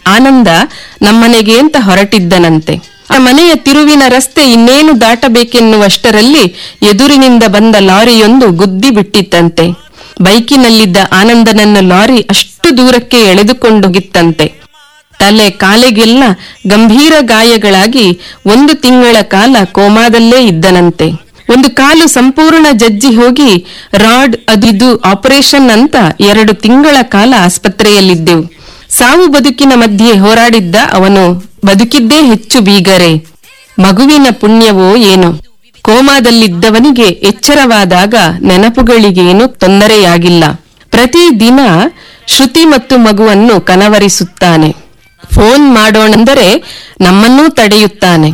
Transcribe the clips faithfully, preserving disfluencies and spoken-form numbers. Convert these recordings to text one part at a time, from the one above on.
ಆನಂದ ನಮ್ಮನೆಗೆ ಅಂತ ಹೊರಟಿದ್ದನಂತೆ. ಆ ಮನೆಯ ತಿರುವಿನ ರಸ್ತೆ ಇನ್ನೇನು ದಾಟಬೇಕೆನ್ನುವಷ್ಟರಲ್ಲಿ ಎದುರಿನಿಂದ ಬಂದ ಲಾರಿಯೊಂದು ಗುದ್ದಿ ಬಿಟ್ಟಿತ್ತಂತೆ. ಬೈಕಿನಲ್ಲಿದ್ದ ಆನಂದನನ್ನು ಲಾರಿ ಅಷ್ಟು ದೂರಕ್ಕೆ ಎಳೆದುಕೊಂಡೋಗಿತ್ತಂತೆ. ತಲೆ ಕಾಲೆಗೆಲ್ಲ ಗಂಭೀರ ಗಾಯಗಳಾಗಿ ಒಂದು ತಿಂಗಳ ಕಾಲ ಕೋಮಾದಲ್ಲೇ ಇದ್ದನಂತೆ. ಒಂದು ಕಾಲು ಸಂಪೂರ್ಣ ಜಜ್ಜಿ ಹೋಗಿ ರಾಡ್ ಅದಿದು ಆಪರೇಷನ್ ಅಂತ ಎರಡು ತಿಂಗಳ ಕಾಲ ಆಸ್ಪತ್ರೆಯಲ್ಲಿದ್ದೆವು. ಸಾವು ಬದುಕಿನ ಮಧ್ಯೆ ಹೋರಾಡಿದ್ದ ಅವನು ಬದುಕಿದ್ದೇ ಹೆಚ್ಚು ಬೀಗರೆ. ಮಗುವಿನ ಪುಣ್ಯವೋ ಏನೋ. ಕೋಮಾದಲ್ಲಿದ್ದವನಿಗೆ ಎಚ್ಚರವಾದಾಗ ನೆನಪುಗಳಿಗೇನು ತೊಂದರೆಯಾಗಿಲ್ಲ. ಪ್ರತಿದಿನ ಶ್ರುತಿ ಮತ್ತು ಮಗುವನ್ನು ಕನವರಿಸುತ್ತಾನೆ. ಫೋನ್ ಮಾಡೋಣಂದರೆ ನಮ್ಮನ್ನೂ ತಡೆಯುತ್ತಾನೆ.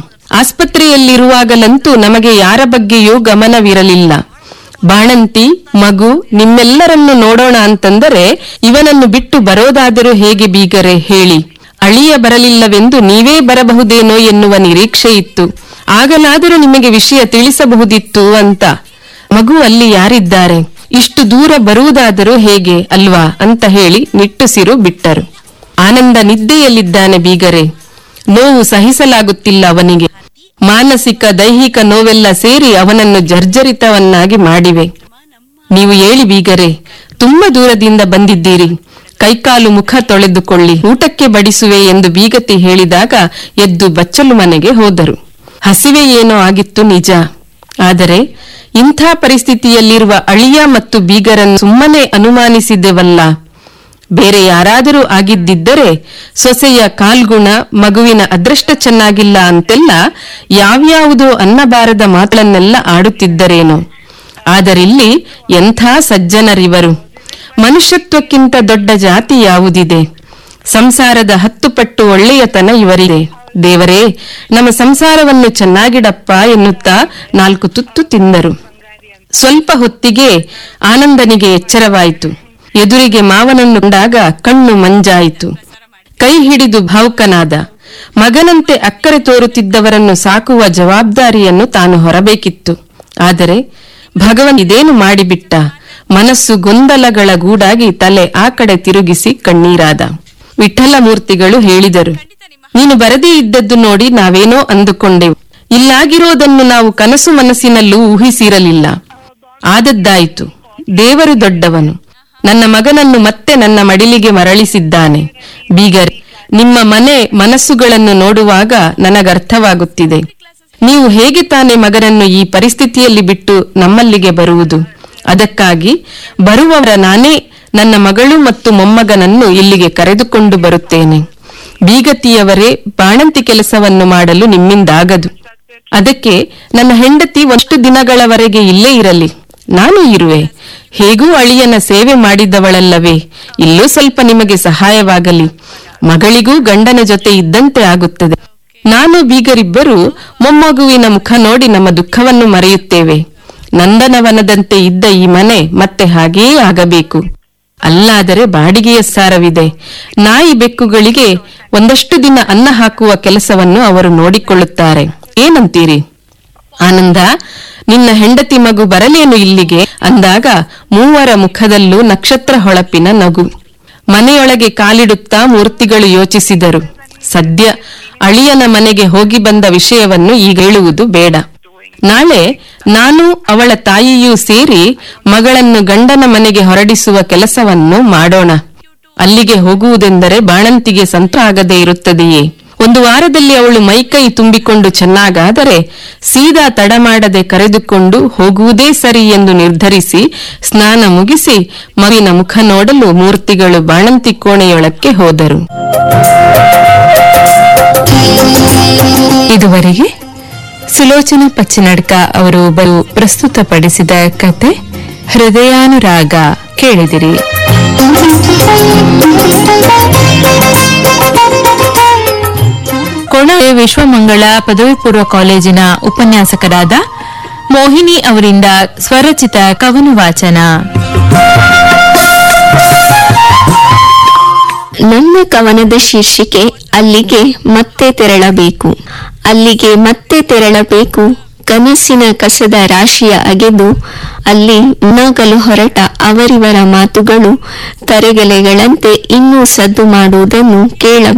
ಆಸ್ಪತ್ರೆಯಲ್ಲಿರುವಾಗಲಂತೂ ನಮಗೆ ಯಾರ ಬಗ್ಗೆಯೂ ಗಮನವಿರಲಿಲ್ಲ. ಬಾಣಂತಿ, ಮಗು, ನಿಮ್ಮೆಲ್ಲರನ್ನು ನೋಡೋಣ ಅಂತಂದರೆ ಇವನನ್ನು ಬಿಟ್ಟು ಬರೋದಾದರೂ ಹೇಗೆ ಬೀಗರೆ ಹೇಳಿ. ಅಳಿಯ ಬರಲಿಲ್ಲವೆಂದು ನೀವೇ ಬರಬಹುದೇನೋ ಎನ್ನುವ ನಿರೀಕ್ಷೆ ಇತ್ತು. ಆಗಲಾದರೂ ನಿಮಗೆ ವಿಷಯ ತಿಳಿಸಬಹುದಿತ್ತು ಅಂತ. ಮಗು ಅಲ್ಲಿ ಯಾರಿದ್ದಾರೆ, ಇಷ್ಟು ದೂರ ಬರುವುದಾದರೂ ಹೇಗೆ ಅಲ್ವಾ ಅಂತ ಹೇಳಿ ನಿಟ್ಟುಸಿರು ಬಿಟ್ಟರು. ಆನಂದ ನಿದ್ದೆಯಲ್ಲಿದ್ದಾನೆ ಬೀಗರೆ. ನೋವು ಸಹಿಸಲಾಗುತ್ತಿಲ್ಲ ಅವನಿಗೆ. ಮಾನಸಿಕ ದೈಹಿಕ ನೋವೆಲ್ಲ ಸೇರಿ ಅವನನ್ನು ಜರ್ಜರಿತವನ್ನಾಗಿ ಮಾಡಿವೆ. ನೀವು ಹೇಳಿ ಬೀಗರೆ, ತುಂಬ ದೂರದಿಂದ ಬಂದಿದ್ದೀರಿ, ಕೈಕಾಲು ಮುಖ ತೊಳೆದುಕೊಳ್ಳಿ, ಊಟಕ್ಕೆ ಬಡಿಸುವೆ ಎಂದು ಬೀಗತಿ ಹೇಳಿದಾಗ ಎದ್ದು ಬಚ್ಚಲು ಮನೆಗೆ ಹೋದರು. ಹಸಿವೆ ಏನೋ ಆಗಿತ್ತು ನಿಜ. ಆದರೆ ಇಂಥ ಪರಿಸ್ಥಿತಿಯಲ್ಲಿರುವ ಅಳಿಯ ಮತ್ತು ಬೀಗರನ್ನು ಸುಮ್ಮನೆ ಅನುಮಾನಿಸಿದೆವಲ್ಲ. ಬೇರೆ ಯಾರಾದರೂ ಆಗಿದ್ದಿದ್ದರೆ ಸೊಸೆಯ ಕಾಲ್ಗುಣ, ಮಗುವಿನ ಅದೃಷ್ಟ ಚೆನ್ನಾಗಿಲ್ಲ ಅಂತೆಲ್ಲ ಯಾವ್ಯಾವುದೋ ಅನ್ನಬಾರದ ಮಾತುಗಳನ್ನೆಲ್ಲ ಆಡುತ್ತಿದ್ದರೇನೋ. ಆದರಿಲ್ಲಿ ಎಂಥ ಸಜ್ಜನರಿವರು. ಮನುಷ್ಯತ್ವಕ್ಕಿಂತ ದೊಡ್ಡ ಜಾತಿ ಯಾವುದಿದೆ? ಸಂಸಾರದ ಹತ್ತು ಪಟ್ಟು ಒಳ್ಳೆಯತನ ಇವರಿದೆ. ದೇವರೇ, ನಮ್ಮ ಸಂಸಾರವನ್ನು ಚೆನ್ನಾಗಿಡಪ್ಪ ಎನ್ನುತ್ತಾ ನಾಲ್ಕು ತುತ್ತು ತಿಂದರು. ಸ್ವಲ್ಪ ಹೊತ್ತಿಗೆ ಆನಂದನಿಗೆ ಎಚ್ಚರವಾಯಿತು. ಎದುರಿಗೆ ಮಾವನನ್ನು ಕಂಡಾಗ ಕಣ್ಣು ಮಂಜಾಯಿತು. ಕೈ ಹಿಡಿದು ಭಾವುಕನಾದ. ಮಗನಂತೆ ಅಕ್ಕರೆ ತೋರುತ್ತಿದ್ದವರನ್ನು ಸಾಕುವ ಜವಾಬ್ದಾರಿಯನ್ನು ತಾನು ಹೊರಬೇಕಿತ್ತು. ಆದರೆ ಭಗವನ್ ಇದೇನು ಮಾಡಿಬಿಟ್ಟ. ಮನಸ್ಸು ಗೊಂದಲಗಳ ಗೂಡಾಗಿ ತಲೆ ಆ ಕಡೆ ತಿರುಗಿಸಿ ಕಣ್ಣೀರಾದ. ವಿಠ್ಠಲ ಮೂರ್ತಿಗಳು ಹೇಳಿದರು, ನೀನು ಬರದೇ ಇದ್ದದ್ದು ನೋಡಿ ನಾವೇನೋ ಅಂದುಕೊಂಡೆವು. ಇಲ್ಲಾಗಿರೋದನ್ನು ನಾವು ಕನಸು ಮನಸ್ಸಿನಲ್ಲೂ ಊಹಿಸಿರಲಿಲ್ಲ. ಆದದ್ದಾಯಿತು. ದೇವರು ದೊಡ್ಡವನು. ನನ್ನ ಮಗನನ್ನು ಮತ್ತೆ ನನ್ನ ಮಡಿಲಿಗೆ ಮರಳಿಸಿದ್ದಾನೆ. ಬೀಗರೆ, ನಿಮ್ಮ ಮನೆ ಮನಸ್ಸುಗಳನ್ನು ನೋಡುವಾಗ ನನಗರ್ಥವಾಗುತ್ತಿದೆ. ನೀವು ಹೇಗೆ ತಾನೇ ಮಗನನ್ನು ಈ ಪರಿಸ್ಥಿತಿಯಲ್ಲಿ ಬಿಟ್ಟು ನಮ್ಮಲ್ಲಿಗೆ ಬರುವುದು? ಅದಕ್ಕಾಗಿ ಬರುವವರ ನಾನೇ ನನ್ನ ಮಗಳು ಮತ್ತು ಮೊಮ್ಮಗನನ್ನು ಇಲ್ಲಿಗೆ ಕರೆದುಕೊಂಡು ಬರುತ್ತೇನೆ. ಬೀಗತಿಯವರೇ, ಬಾಣಂತಿ ಕೆಲಸವನ್ನು ಮಾಡಲು ನಿಮ್ಮಿಂದಾಗದು. ಅದಕ್ಕೆ ನನ್ನ ಹೆಂಡತಿ ಒಂದು ದಿನಗಳವರೆಗೆ ಇಲ್ಲೇ ಇರಲಿ, ನಾನು ಇರುವೆ. ಹೇಗೂ ಅಳಿಯನ ಸೇವೆ ಮಾಡಿದವಳಲ್ಲವೇ, ಇಲ್ಲೂ ಸ್ವಲ್ಪ ನಿಮಗೆ ಸಹಾಯವಾಗಲಿ. ಮಗಳಿಗೂ ಗಂಡನ ಜೊತೆ ಇದ್ದಂತೆ ಆಗುತ್ತದೆ. ನಾನು ಬೀಗರಿಬ್ಬರು ಮೊಮ್ಮಗುವಿನ ಮುಖ ನೋಡಿ ನಮ್ಮ ದುಃಖವನ್ನು ಮರೆಯುತ್ತೇವೆ. ನಂದನವನದಂತೆ ಇದ್ದ ಈ ಮನೆ ಮತ್ತೆ ಹಾಗೆಯೇ ಆಗಬೇಕು. ಅಲ್ಲಾದರೆ ಬಾಡಿಗೆಯ ಸಾರವಿದೆ. ನಾಯಿ ಬೆಕ್ಕುಗಳಿಗೆ ಒಂದಷ್ಟು ದಿನ ಅನ್ನ ಹಾಕುವ ಕೆಲಸವನ್ನು ಅವರು ನೋಡಿಕೊಳ್ಳುತ್ತಾರೆ. ಏನಂತೀರಿ? ಆನಂದ, ನಿನ್ನ ಹೆಂಡತಿ ಮಗು ಬರಲೇನು ಇಲ್ಲಿಗೆ ಅಂದಾಗ ಮೂವರ ಮುಖದಲ್ಲೂ ನಕ್ಷತ್ರ ಹೊಳಪಿನ ನಗು. ಮನೆಯೊಳಗೆ ಕಾಲಿಡುತ್ತಾ ಮೂರ್ತಿಗಳು ಯೋಚಿಸಿದರು. ಸದ್ಯ ಅಳಿಯನ ಮನೆಗೆ ಹೋಗಿ ಬಂದ ವಿಷಯವನ್ನು ಈಗ ಹೇಳುವುದು ಬೇಡ. ನಾಳೆ ನಾನು ಅವಳ ತಾಯಿಯೂ ಸೇರಿ ಮಗಳನ್ನು ಗಂಡನ ಮನೆಗೆ ಹೊರಡಿಸುವ ಕೆಲಸವನ್ನು ಮಾಡೋಣ. ಅಲ್ಲಿಗೆ ಹೋಗುವುದೆಂದರೆ ಬಾಣಂತಿಗೆ ಸಂತ ಆಗದೇ ಇರುತ್ತದೆಯೇ? ಒಂದು ವಾರದಲ್ಲಿ ಅವಳು ಮೈಕೈ ತುಂಬಿಕೊಂಡು ಚೆನ್ನಾಗಾದರೆ ಸೀದಾ ತಡ ಮಾಡದೆ ಕರೆದುಕೊಂಡು ಹೋಗುವುದೇ ಸರಿ ಎಂದು ನಿರ್ಧರಿಸಿ ಸ್ನಾನ ಮುಗಿಸಿ ಮಗುವಿನ ಮುಖ ನೋಡಲು ಮೂರ್ತಿಗಳು ಬಾಣಂತಿ ಕೋಣೆಯೊಳಕ್ಕೆ ಹೋದರು. ಇದುವರೆಗೆ ಸುಲೋಚನಾ ಪಚ್ಚಿನಡ್ಕ ಅವರು ಬರು ಪ್ರಸ್ತುತಪಡಿಸಿದ ಕತೆ ಹೃದಯಾನುರಾಗ ಕೇಳಿದಿರಿ. ಕೊಣ ವಿಶ್ವಮಂಗಳ ಪದವಿ ಪೂರ್ವ ಕಾಲೇಜಿನ ಉಪನ್ಯಾಸಕರಾದ ಮೋಹಿನಿ ಅವರಿಂದ ಸ್ವರಚಿತ ಕವನ ವಾಚನ. ನನ್ನ ಕವನದ ಶೀರ್ಷಿಕೆ ಅಲ್ಲಿಗೆ ಮತ್ತೆ ತೆರಳಬೇಕು. ಅಲ್ಲಿಗೆ ಮತ್ತೆ ತೆರಳಬೇಕು, ಕನಸಿನ ಕಸದ ರಾಶಿಯ ಅಗೆದು ಅಲ್ಲಿ ಮುನ್ನಗಲು ಹೊರಟ ಅವರಿವರ ಮಾತುಗಳು ತರೆಗೆಲೆಗಳಂತೆ ಇನ್ನೂ ಸದ್ದು ಮಾಡುವುದನ್ನು ಕೇಳಬೇಕು.